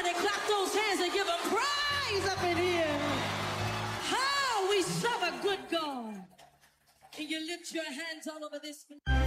Somebody clap those hands and give him praise up in here. How we serve a good God. And you lift your hands all over this.